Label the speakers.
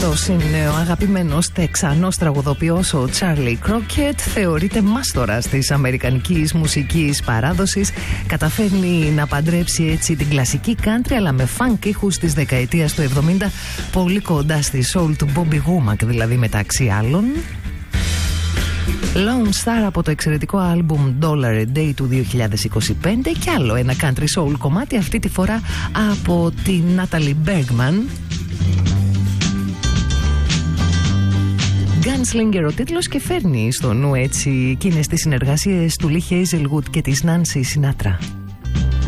Speaker 1: Αυτός είναι ο αγαπημένος Τεξανός τραγουδοποιός, ο Charlie Crockett. Θεωρείται μάστορας της αμερικανικής μουσικής παράδοσης. Καταφέρνει να παντρέψει έτσι την κλασική country αλλά με funk ήχους της δεκαετίας του 70, πολύ κοντά στη soul του Bobby Womack δηλαδή μεταξύ άλλων. Lone Star από το εξαιρετικό άλμπουμ Dollar a Day του 2025 και άλλο ένα country soul κομμάτι, αυτή τη φορά από την Natalie Bergman. Gunslinger ο τίτλος και φέρνει στο νου έτσι εκείνες τις συνεργασίες του Lee Hazelwood και της Nancy Sinatra.